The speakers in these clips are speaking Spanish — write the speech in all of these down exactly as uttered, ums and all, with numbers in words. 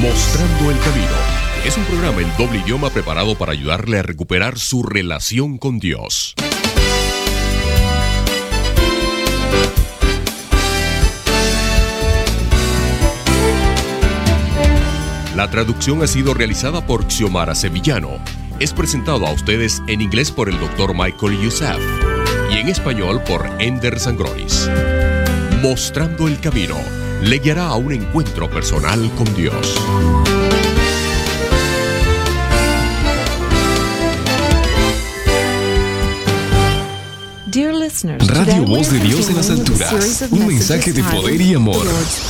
Mostrando el Camino es un programa en doble idioma preparado para ayudarle a recuperar su relación con Dios. La traducción ha sido realizada por Xiomara Sevillano. Es presentado a ustedes en inglés por el doctor Michael Youssef y en español por Ender Sangronis. Mostrando el Camino le guiará a un encuentro personal con Dios. Radio Voz de Dios en las alturas, un mensaje de poder y amor.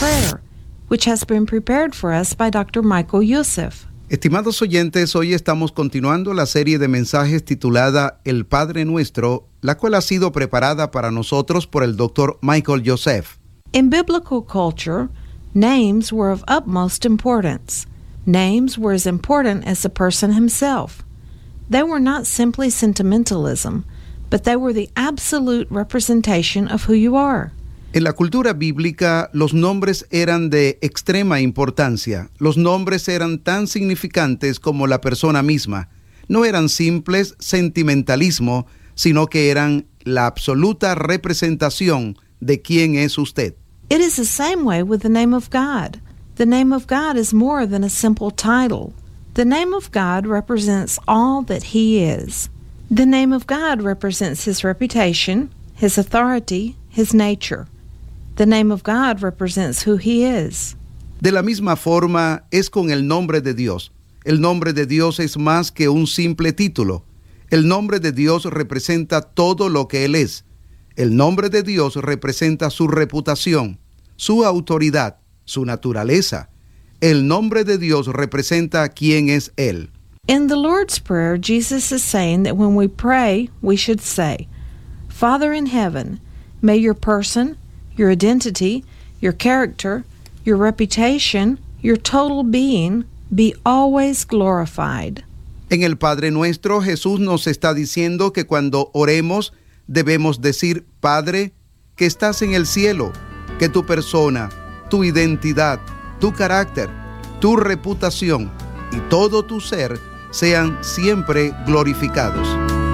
Which has been prepared for us by doctor Michael Youssef. Estimados oyentes, hoy estamos continuando la serie de mensajes titulada El Padre Nuestro, la cual ha sido preparada para nosotros por el doctor Michael Youssef. In biblical culture, names were of utmost importance. Names were as important as the person himself. They were not simply sentimentalism, but they were the absolute representation of who you are. En la cultura bíblica, los nombres eran de extrema importancia. Los nombres eran tan significantes como la persona misma. No eran simples sentimentalismo, sino que eran la absoluta representación de quién es usted. It is the same way with the name of God. The name of God is more than a simple title. The name of God represents all that He is. The name of God represents His reputation, His authority, His nature. The name of God represents who He is. De la misma forma es con el nombre de Dios. El nombre de Dios es más que un simple título. El nombre de Dios representa todo lo que Él es. El nombre de Dios representa su reputación, su autoridad, su naturaleza. El nombre de Dios representa quién es Él. In the Lord's Prayer, Jesus is saying that when we pray, we should say, Father in heaven, may your person, your identity, your character, your reputation, your total being be always glorified. En el Padre Nuestro, Jesús nos está diciendo que cuando oremos debemos decir, Padre, que estás en el cielo, que tu persona, tu identidad, tu carácter, tu reputación y todo tu ser sean siempre glorificados.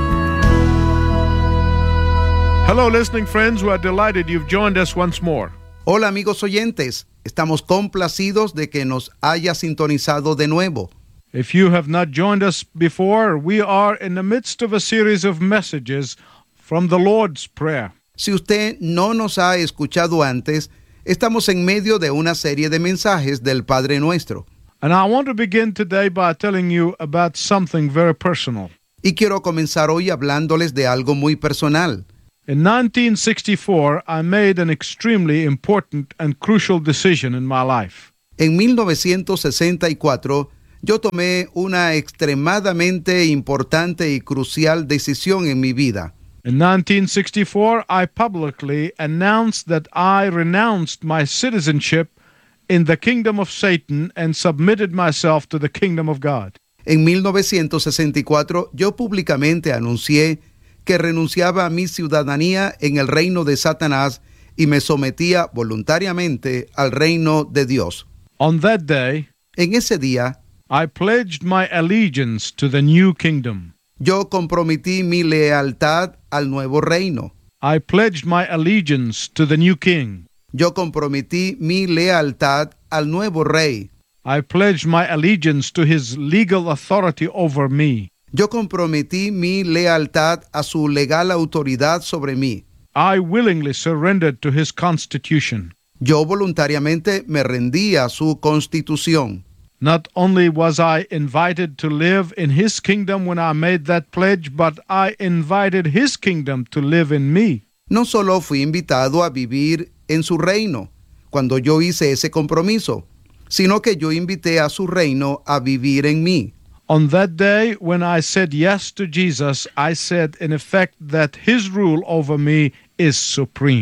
Hello, listening friends. We are delighted you've joined us once more. Hola, amigos oyentes. Estamos complacidos de que nos haya sintonizado de nuevo. If you have not joined us before, we are in the midst of a series of messages from the Lord's Prayer. Si usted no nos ha escuchado antes, estamos en medio de una serie de mensajes del Padre Nuestro. And I want to begin today by telling you about something very personal. Y quiero comenzar hoy hablándoles de algo muy personal. In nineteen sixty-four, I made an extremely important and crucial decision in my life. En mil novecientos sesenta y cuatro, yo tomé una extremadamente importante y crucial decisión en mi vida. In nineteen sixty-four, I publicly announced that I renounced my citizenship in the kingdom of Satan and submitted myself to the kingdom of God. En mil novecientos sesenta y cuatro, yo públicamente anuncié que renunciaba a mi ciudadanía en el reino de Satanás y me sometía voluntariamente al reino de Dios. On that day, en ese día, I pledged my allegiance to the new kingdom. Yo comprometí mi lealtad al nuevo reino. I pledged my allegiance to the new king. Yo comprometí mi lealtad al nuevo rey. I pledged my allegiance to his legal authority over me. Yo comprometí mi lealtad a su legal autoridad sobre mí. I willingly surrendered to his constitution. Yo voluntariamente me rendí a su constitución. Not only was I invited to live in his kingdom when I made that pledge, but I invited his kingdom to live in me. No solo fui invitado a vivir en su reino cuando yo hice ese compromiso, sino que yo invité a su reino a vivir en mí. On that day, when I said yes to Jesus, I said in effect that his rule over me is supreme.